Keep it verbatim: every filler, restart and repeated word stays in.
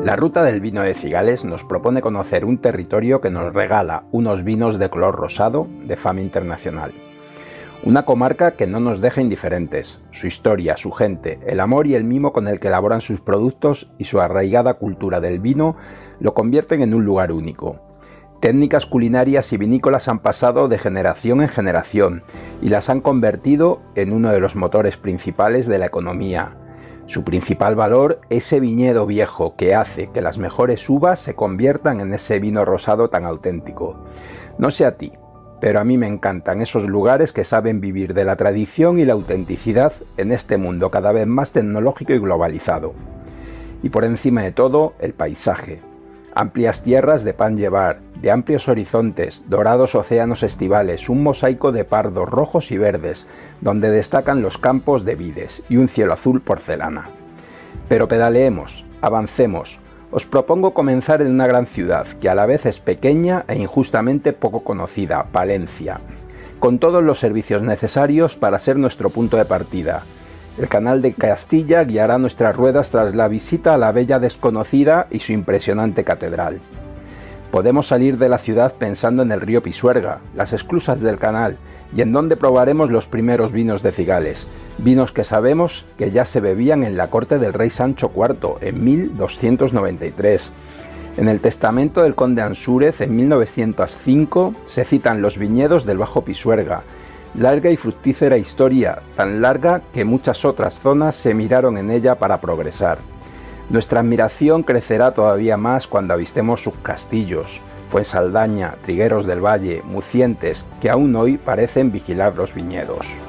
La ruta del vino de Cigales nos propone conocer un territorio que nos regala unos vinos de color rosado de fama internacional. Una comarca que no nos deja indiferentes. Su historia, su gente, el amor y el mimo con el que elaboran sus productos y su arraigada cultura del vino lo convierten en un lugar único. Técnicas culinarias y vinícolas han pasado de generación en generación y las han convertido en uno de los motores principales de la economía. Su principal valor, ese viñedo viejo que hace que las mejores uvas se conviertan en ese vino rosado tan auténtico. No sé a ti, pero a mí me encantan esos lugares que saben vivir de la tradición y la autenticidad en este mundo cada vez más tecnológico y globalizado. Y por encima de todo, el paisaje. Amplias tierras de pan llevar, de amplios horizontes, dorados océanos estivales, un mosaico de pardos rojos y verdes, donde destacan los campos de vides y un cielo azul porcelana. Pero pedaleemos, avancemos. Os propongo comenzar en una gran ciudad, que a la vez es pequeña e injustamente poco conocida, Palencia, con todos los servicios necesarios para ser nuestro punto de partida. El Canal de Castilla guiará nuestras ruedas tras la visita a la bella desconocida y su impresionante catedral. Podemos salir de la ciudad pensando en el río Pisuerga, las esclusas del canal y en donde probaremos los primeros vinos de Cigales, vinos que sabemos que ya se bebían en la corte del rey Sancho cuarto en mil doscientos noventa y tres. En el testamento del conde Ansúrez en mil novecientos cinco se citan los viñedos del Bajo Pisuerga, larga y fructífera historia, tan larga que muchas otras zonas se miraron en ella para progresar. Nuestra admiración crecerá todavía más cuando avistemos sus castillos, Fuensaldaña, Trigueros del Valle, Mucientes, que aún hoy parecen vigilar los viñedos.